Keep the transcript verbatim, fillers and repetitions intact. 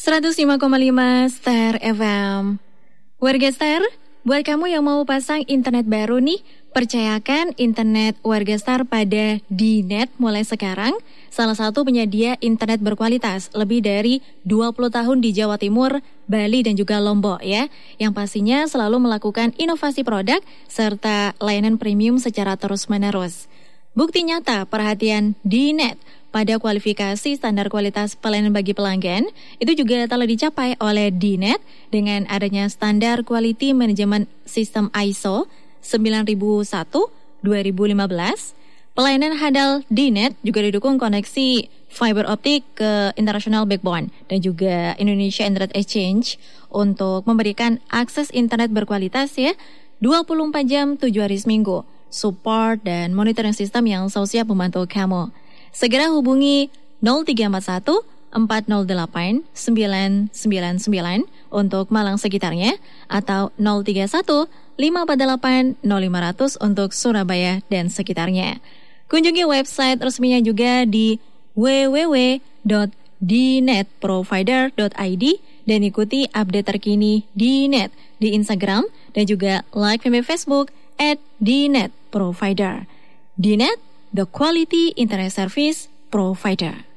seratus lima koma lima Star F M. Warga Star, buat kamu yang mau pasang internet baru nih, percayakan internet Warga Star pada D-Net mulai sekarang. Salah satu penyedia internet berkualitas lebih dari dua puluh tahun di Jawa Timur, Bali dan juga Lombok ya. Yang pastinya selalu melakukan inovasi produk serta layanan premium secara terus-menerus. Bukti nyata perhatian D-Net pada kualifikasi standar kualitas pelayanan bagi pelanggan itu juga telah dicapai oleh D-Net dengan adanya standar Quality Management System I S O sembilan ribu satu dua ribu lima belas. Pelayanan handal D-Net juga didukung koneksi fiber optik ke international backbone dan juga Indonesia Internet Exchange untuk memberikan akses internet berkualitas ya dua puluh empat jam tujuh hari seminggu, support dan monitoring sistem yang selalu siap membantu kamu. Segera hubungi nol tiga empat satu empat nol delapan sembilan sembilan sembilan untuk Malang sekitarnya atau nol tiga satu lima empat delapan nol lima nol nol untuk Surabaya dan sekitarnya. Kunjungi website resminya juga di w w w dot d net provider dot i d dan ikuti update terkini D-Net di Instagram dan juga like Facebook at D-Net Provider. D-Net, the quality internet service provider.